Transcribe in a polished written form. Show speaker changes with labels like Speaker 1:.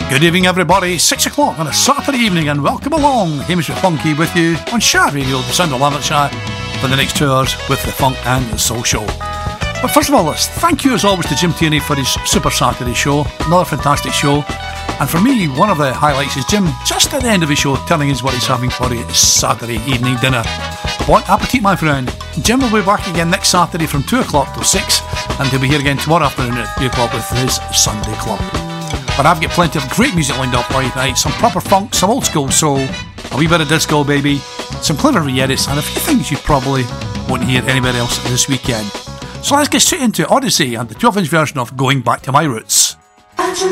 Speaker 1: Good evening, everybody. 6 o'clock on a Saturday evening, and welcome along. Hamish with Funky with you on Shah Radio, the sound of Lanarkshire, for the next 2 hours with the Funk and the Soul Show. But first of all, thank you as always to Jim Tierney for his Super Saturday show. Another fantastic show. And for me, one of the highlights is Jim, just at the end of his show, telling us what he's having for his Saturday evening dinner. Bon appetit, my friend. Jim will be back again next Saturday from 2 o'clock till 6, and he'll be here again tomorrow afternoon at 3 o'clock with his Sunday Club. But I've got plenty of great music lined up for you tonight. Some proper funk, some old school soul, a wee bit of disco, baby, some clever Rieris, and a few things you probably won't hear anywhere else this weekend. So let's get straight into Odyssey and the 12-inch version of Going Back to My Roots.